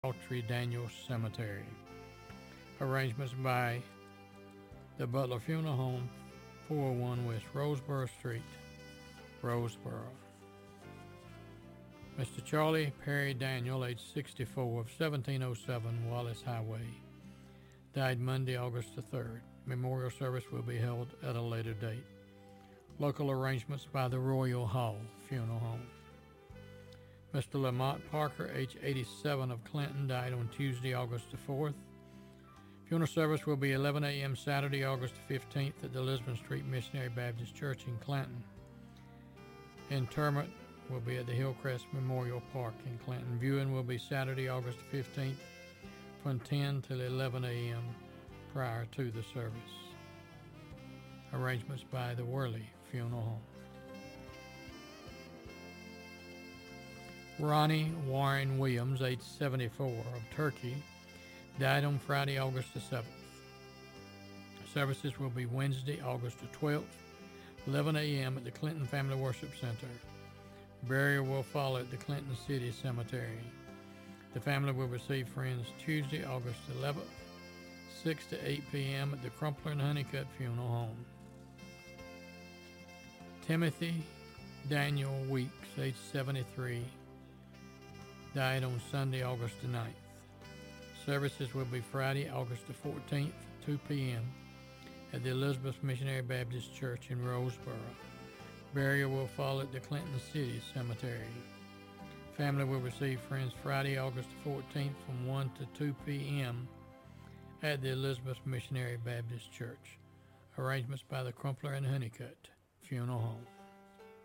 Autry Daniels Cemetery. Arrangements by the Butler Funeral Home, 401 West Roseboro Street, Roseboro. Mr. Charlie Perry Daniel, age 64, of 1707 Wallace Highway, died Monday, August the 3rd. Memorial service will be held at a later date. Local arrangements by the Royal Hall Funeral Home. Mr. Lamont Parker, age 87, of Clinton, died on Tuesday, August the 4th. Funeral service will be 11 a.m. Saturday, August the 15th at the Lisbon Street Missionary Baptist Church in Clinton. Interment will be at the Hillcrest Memorial Park in Clinton. Viewing will be Saturday, August the 15th from 10 till 11 a.m. prior to the service. Arrangements by the Worley Funeral Home. Ronnie Warren Williams, age 74, of Turkey, died on Friday, August the 7th. Services will be Wednesday, August the 12th, 11 a.m. at the Clinton Family Worship Center. Burial will follow at the Clinton City Cemetery. The family will receive friends Tuesday, August 11th, 6 to 8 p.m. at the Crumpler and Honeycutt Funeral Home. Timothy Daniel Weeks, age 73, died on Sunday, August the 9th. Services will be Friday, August the 14th, 2 p.m. at the Elizabeth Missionary Baptist Church in Roseboro. Burial will follow at the Clinton City Cemetery. Family will receive friends Friday, August the 14th from 1 to 2 p.m. at the Elizabeth Missionary Baptist Church. Arrangements by the Crumpler and Honeycutt Funeral Home.